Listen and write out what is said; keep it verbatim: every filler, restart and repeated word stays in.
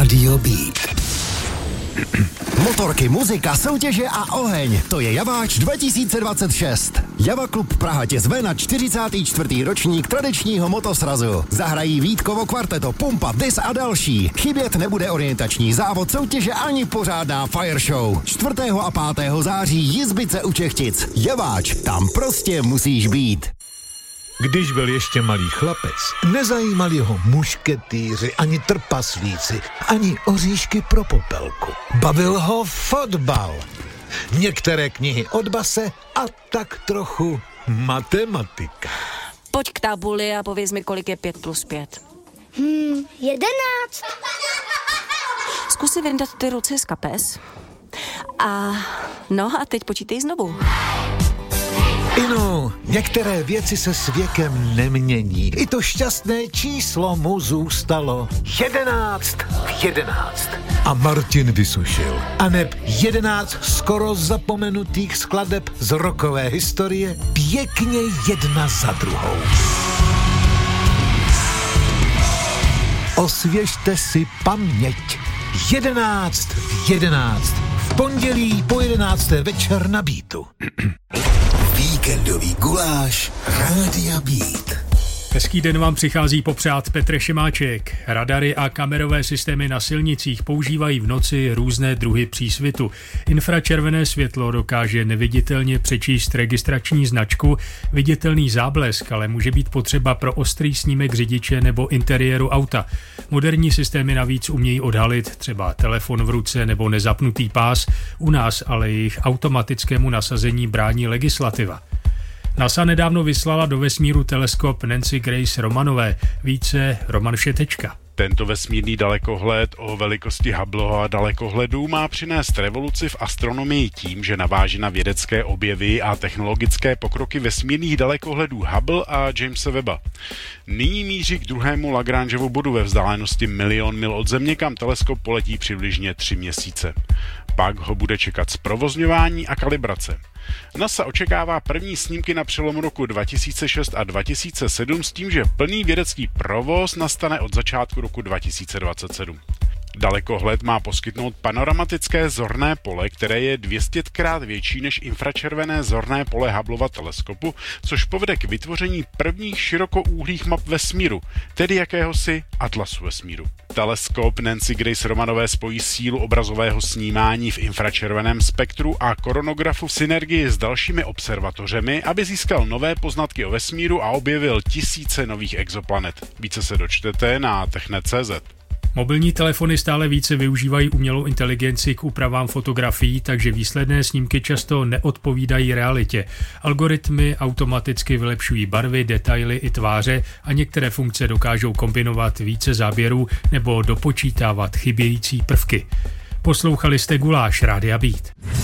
Rádio Beat. Motorky, muzika, soutěže a oheň. To je Javáč dva tisíce dvacet šest. Java Klub Praha tě zve na čtyřicátý čtvrtý ročník tradičního motosrazu. Zahrají Vítkovo kvarteto, Pumpa, Dis a další. Chybět nebude orientační závod, soutěže ani pořádná fire show. čtvrtého a pátého září Jizbice u Čechtic. Javáč, tam prostě musíš být. Když byl ještě malý chlapec, nezajímali ho mušketýři, ani trpaslíci, ani oříšky pro popelku. Bavil ho fotbal, některé knihy od base a tak trochu matematika. Pojď k tabuli a pověz mi, kolik je pět plus pět. Hmm, jedenáct. Zkus si vyndat ty ruce z kapes. A no a teď počítej znovu. Inu, některé věci se s věkem nemění. I to šťastné číslo mu zůstalo. Jedenáct v jedenáct. A Martin vysušil. A neb jedenáct skoro zapomenutých skladeb z rockové historie pěkně jedna za druhou. Osvěžte si paměť. Jedenáct v jedenáct. V pondělí po jedenácté večer na Beatu. Víkendový guláš Rádia Beat. Hezký den vám přichází popřát Petr Šimáček. Radary a kamerové systémy na silnicích používají v noci různé druhy přísvitu. Infračervené světlo dokáže neviditelně přečíst registrační značku, viditelný záblesk ale může být potřeba pro ostrý snímek řidiče nebo interiéru auta. Moderní systémy navíc umějí odhalit třeba telefon v ruce nebo nezapnutý pás, u nás ale jejich automatickému nasazení brání legislativa. NASA nedávno vyslala do vesmíru teleskop Nancy Grace Romanové. Více Roman Všetečka. Tento vesmírný dalekohled o velikosti Hubbleho dalekohledu má přinést revoluci v astronomii tím, že naváže na vědecké objevy a technologické pokroky vesmírných dalekohledů Hubble a Jamesa Webba. Nyní míří k druhému Lagrangeovu bodu ve vzdálenosti milion mil od Země, kam teleskop poletí přibližně tři měsíce. Pak ho bude čekat zprovozňování a kalibrace. NASA očekává první snímky na přelomu roku dva tisíce šest a dva tisíce sedm s tím, že plný vědecký provoz nastane od začátku roku dva tisíce dvacet sedm. Dalekohled má poskytnout panoramatické zorné pole, které je dvě stě krát větší než infračervené zorné pole Hubbleova teleskopu, což povede k vytvoření prvních širokoúhlých map vesmíru, tedy jakéhosi atlasu vesmíru. Teleskop Nancy Grace Romanové spojí sílu obrazového snímání v infračerveném spektru a koronografu v synergii s dalšími observatořemi, aby získal nové poznatky o vesmíru a objevil tisíce nových exoplanet. Více se dočtete na technet tečka cé zet. Mobilní telefony stále více využívají umělou inteligenci k úpravám fotografií, takže výsledné snímky často neodpovídají realitě. Algoritmy automaticky vylepšují barvy, detaily i tváře a některé funkce dokážou kombinovat více záběrů nebo dopočítávat chybějící prvky. Poslouchali jste Guláš Rádia Beat.